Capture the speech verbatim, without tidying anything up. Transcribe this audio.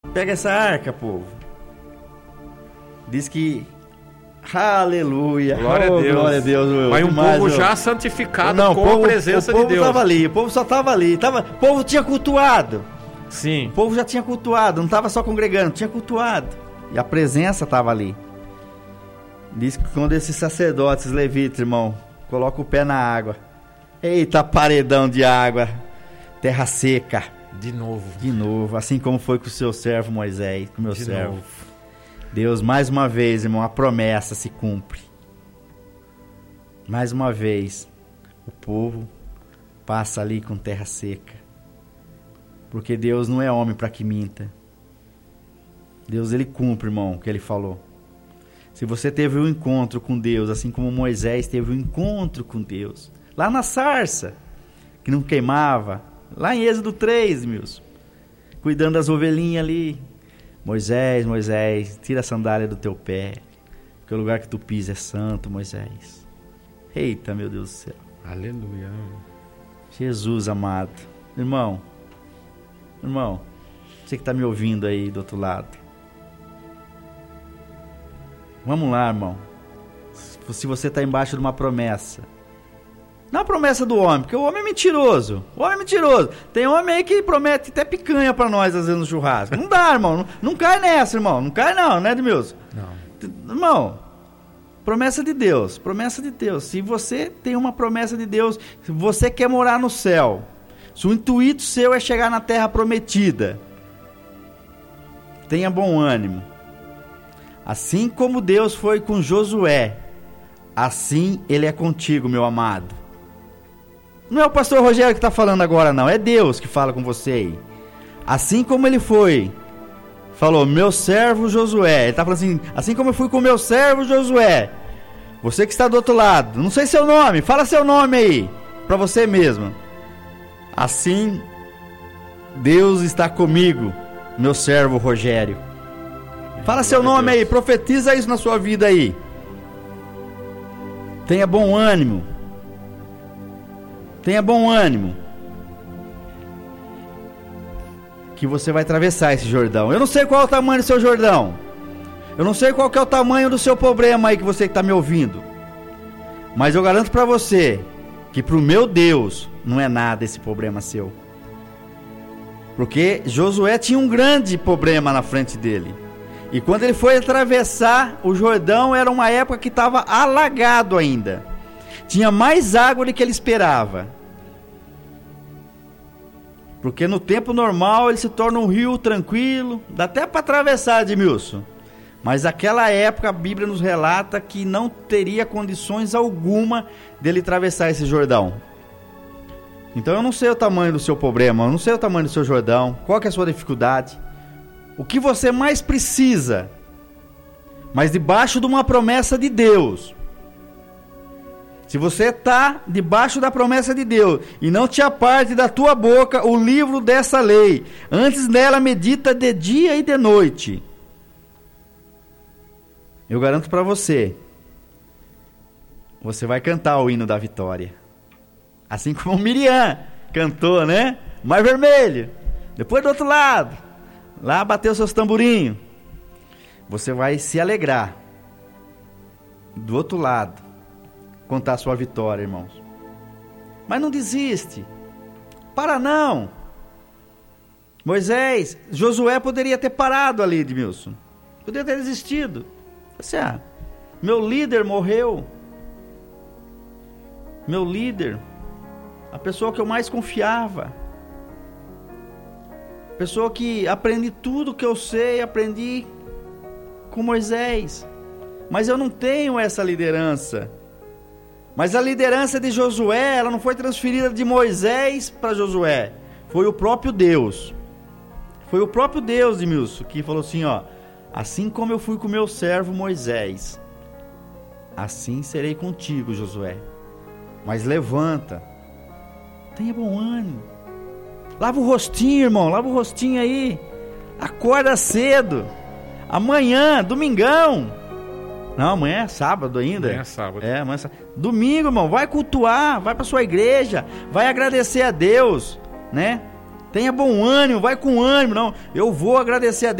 Pega essa arca, povo. Diz que... Aleluia. Glória oh, a Deus. Glória a Deus. Meu. Mas um Demais, povo meu. já santificado Não, com povo, a presença o povo de Deus. Tava ali, o povo só tava ali. Tava, o povo tinha cultuado. Sim. O povo já tinha cultuado, não tava só congregando, tinha cultuado. E a presença tava ali. Diz que quando esses sacerdotes, levitas, irmão, colocam o pé na água. Eita, paredão de água. Terra seca. De novo. De novo, assim como foi com o seu servo Moisés, com o meu De servo. novo. Deus, mais uma vez, irmão, a promessa se cumpre. Mais uma vez, o povo passa ali com terra seca. Porque Deus não é homem para que minta. Deus, ele cumpre, irmão, o que ele falou. Se você teve um encontro com Deus, assim como Moisés teve um encontro com Deus, lá na sarça, que não queimava, lá em Êxodo três, meus, cuidando das ovelhinhas ali. Moisés, Moisés, tira a sandália do teu pé, porque o lugar que tu pisa é santo, Moisés. Eita, meu Deus do céu. Aleluia. Jesus amado. Irmão, irmão, você que está me ouvindo aí do outro lado. Vamos lá, irmão. Se você está embaixo de uma promessa, não a promessa do homem, porque o homem é mentiroso. O homem é mentiroso. Tem homem aí que promete até picanha pra nós, às vezes, no churrasco. Não dá, irmão. Não, não cai nessa, irmão. Não cai não, né, Edmilson? Não. Irmão, promessa de Deus. Promessa de Deus. Se você tem uma promessa de Deus, se você quer morar no céu, se o intuito seu é chegar na terra prometida, tenha bom ânimo. Assim como Deus foi com Josué, assim Ele é contigo, meu amado. Não é o pastor Rogério que está falando agora, não. É Deus que fala com você aí. Assim como Ele foi, falou, meu servo Josué. Ele está falando assim, assim como eu fui com meu servo Josué. Você que está do outro lado, não sei seu nome, fala seu nome aí, para você mesmo. Assim, Deus está comigo, meu servo Rogério. Fala seu nome aí, profetiza isso na sua vida aí. Tenha bom ânimo. Tenha bom ânimo. Que você vai atravessar esse Jordão. Eu não sei qual é o tamanho do seu Jordão. Eu não sei qual que é o tamanho do seu problema aí que você está me ouvindo. Mas eu garanto para você que pro meu Deus não é nada esse problema seu. Porque Josué tinha um grande problema na frente dele. E quando ele foi atravessar o Jordão, era uma época que estava alagado ainda. Tinha mais água do que ele esperava. Porque no tempo normal ele se torna um rio tranquilo. Dá até para atravessar, Edmilson. Mas naquela época a Bíblia nos relata que não teria condições alguma dele atravessar esse Jordão. Então eu não sei o tamanho do seu problema, eu não sei o tamanho do seu Jordão, qual que é a sua dificuldade. O que você mais precisa, mas debaixo de uma promessa de Deus. Se você está debaixo da promessa de Deus e não te aparte da tua boca o livro dessa lei, antes dela medita de dia e de noite, eu garanto para você, você vai cantar o hino da vitória. Assim como Miriam cantou, né? Mar Vermelho. Depois do outro lado, lá bateu seus tamborinhos. Você vai se alegrar. Do outro lado, contar a sua vitória, irmãos. Mas não desiste. Para não. Moisés, Josué poderia ter parado ali, Edmilson. Poderia ter desistido. Assim, ah, meu líder morreu. Meu líder, a pessoa que eu mais confiava. Pessoa que aprendi tudo que eu sei, aprendi com Moisés. Mas eu não tenho essa liderança. Mas a liderança de Josué, ela não foi transferida de Moisés para Josué. Foi o próprio Deus. Foi o próprio Deus, Edmilson, que falou assim, ó. Assim como eu fui com meu servo Moisés, assim serei contigo, Josué. Mas levanta. Tenha bom ânimo. Lava o rostinho, irmão. Lava o rostinho aí. Acorda cedo. Amanhã, domingão. Não, amanhã é sábado ainda. Amanhã é sábado. É, amanhã é sábado. Domingo, irmão. Vai cultuar. Vai pra sua igreja. Vai agradecer a Deus, né? Tenha bom ânimo. Vai com ânimo. Não, eu vou agradecer a Deus.